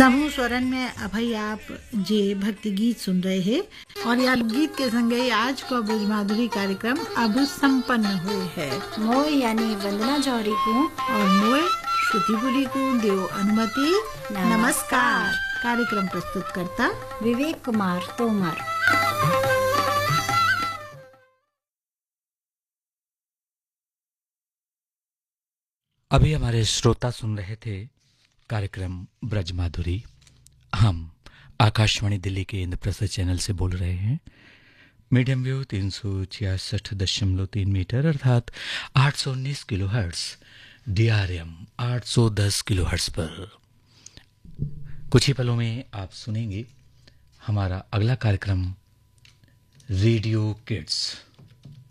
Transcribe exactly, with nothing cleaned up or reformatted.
समूह स्वरन में अभई आप जे भक्ति गीत सुन रहे हैं और यह गीत के संगे आज का ब्रजमाधुरी कार्यक्रम अब संपन्न हुए है। मोय यानी वंदना जौहरी को और मोय श्रुतिपुरी को देव अनुमति। नमस्कार, नमस्कार। कार्यक्रम प्रस्तुत करता विवेक कुमार तोमर। अभी हमारे श्रोता सुन रहे थे कार्यक्रम ब्रजमाधुरी। हम आकाशवाणी दिल्ली के इंद्रप्रस्थ चैनल से बोल रहे हैं। मीडियम वेव तीन सौ छियासठ दशमलव तीन मीटर अर्थात आठ सौ उन्नीस kilo hertz, D R M आठ सौ दस किलो हर्ट्स पर। कुछ ही पलों में आप सुनेंगे हमारा अगला कार्यक्रम रेडियो किड्स।